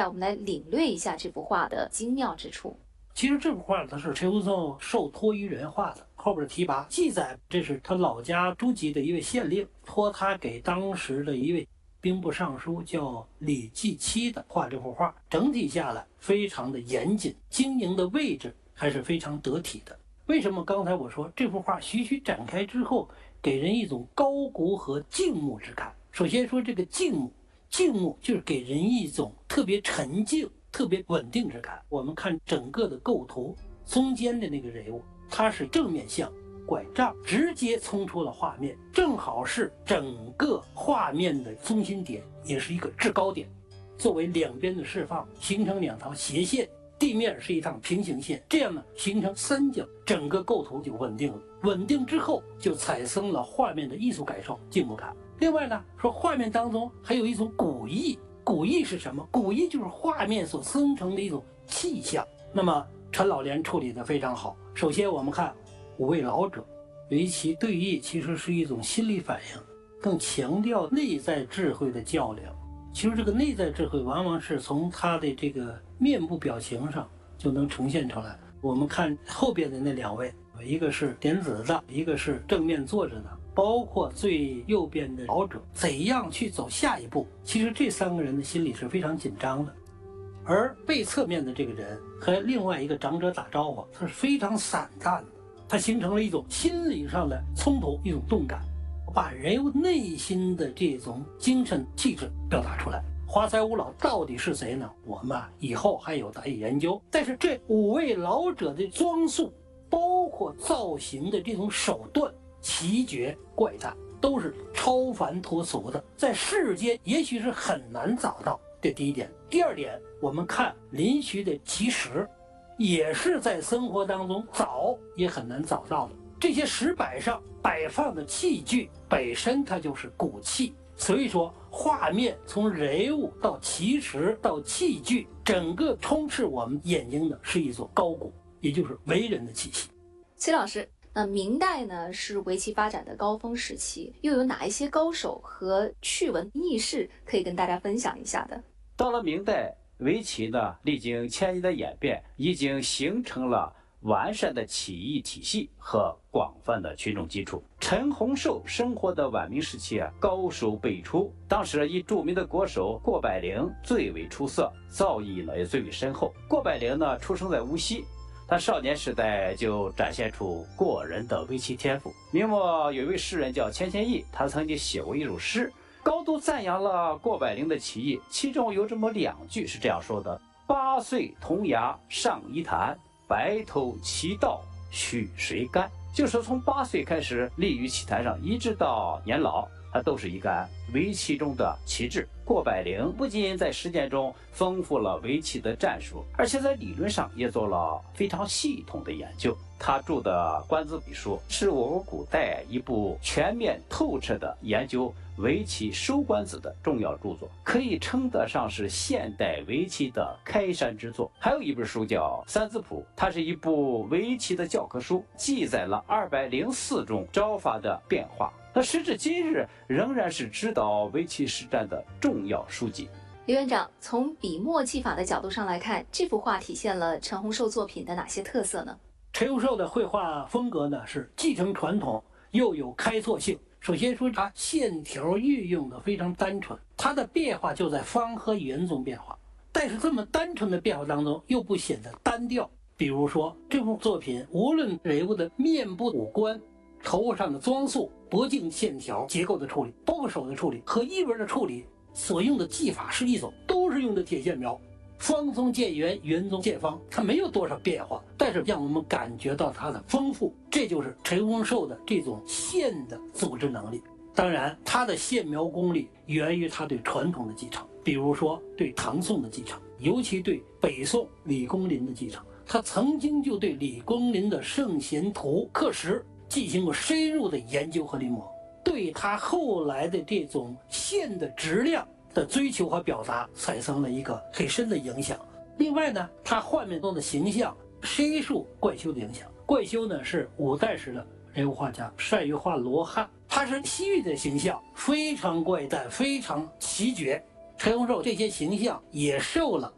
我们来领略一下这幅画的精妙之处。 其实这幅画它是陈洪寿受托于人画的，后边的题跋记载这是他老家诸暨的一位县令托他给当时的一位兵部尚书叫李继期的画这幅画，整体下来非常的严谨，经营的位置还是非常得体的。为什么刚才我说这幅画徐徐展开之后给人一种高古和静穆之感？首先说这个静穆就是给人一种特别沉静特别稳定之感。我们看整个的构图，中间的那个人物他是正面向拐杖直接冲出了画面，正好是整个画面的中心点，也是一个制高点。作为两边的释放，形成两条斜线，地面是一趟平行线，这样呢形成三角，整个构图就稳定了。稳定之后就产生了画面的艺术感受、静穆感。另外呢，说画面当中还有一种古意，古意是什么？古意就是画面所生成的一种气象。那么陈老莲处理得非常好。首先我们看五位老者，围棋对弈其实是一种心理反应，更强调内在智慧的较量。其实这个内在智慧往往是从他的这个面部表情上就能呈现出来。我们看后边的那两位，一个是点子的，一个是正面坐着的，包括最右边的老者怎样去走下一步，其实这三个人的心理是非常紧张的。而背侧面的这个人和另外一个长者打招呼，他是非常散淡的，它形成了一种心理上的冲突，一种动感，把人物内心的这种精神气质表达出来。华才五老到底是谁呢？我们以后还有待研究。但是这五位老者的装束，包括造型的这种手段奇绝怪诞，都是超凡脱俗的，在世间也许是很难找到。这第一点。第二点，我们看临徐的奇石，也是在生活当中找也很难找到的。这些石板上摆放的器具本身它就是古器，所以说画面从人物到奇石到器具，整个充斥我们眼睛的是一种高古，也就是为人的气息。 崔老师，那明代呢是围棋发展的高峰时期，又有哪一些高手和趣闻轶事可以跟大家分享一下的？ 到了明代，围棋呢历经千年的演变，已经形成了完善的棋艺体系和广泛的群众基础。陈洪寿生活的晚明时期高手辈出，当时以著名的国手过百龄最为出色，造诣呢也最为深厚。过百龄呢出生在无锡，他少年时代就展现出过人的围棋天赋。明末有一位诗人叫钱谦益，他曾经写过一首诗，高度赞扬了过百龄的棋艺，其中有这么两句是这样说的：8岁童牙上一坛，白头棋道许谁干。就是说从8岁开始立于棋坛上，一直到年老，他都是一杆围棋中的棋智。过百龄不仅在实践中丰富了围棋的战术，而且在理论上也做了非常系统的研究。他著的《观子笔书》是我国古代一部全面透彻的研究围棋收官子的重要著作，可以称得上是现代围棋的开山之作。还有一本书叫《三字谱》，它是一部围棋的教科书，记载了204种招法的变化。那时至今日仍然是指导围棋实战的重要书籍。 李院长，从笔墨技法的角度上来看，这幅画体现了陈洪寿作品的哪些特色呢？ 陈洪寿的绘画风格呢是继承传统又有开拓性。首先说它线条运用的非常单纯，它的变化就在方和圆中变化，但是这么单纯的变化当中又不显得单调。比如说这幅作品，无论人物的面部五官、头上的装束、脖颈线条、结构的处理，包括手的处理和一纹的处理，所用的技法是一种，都是用的铁线描，方中见圆，圆中见方，它没有多少变化，但是让我们感觉到它的丰富，这就是陈洪寿的这种线的组织能力。当然他的线描功力源于他对传统的继承，比如说对唐宋的继承，尤其对北宋李公麟的继承。他曾经就对李公麟的圣贤图刻石进行过深入的研究和临摹，对他后来的这种线的质量的追求和表达产生了一个很深的影响。另外呢，他画面中的形象深受怪休的影响。怪休呢是五代时的人物画家，善于画罗汉，他是西域的形象，非常怪诞，非常奇绝。陈洪寿这些形象也受了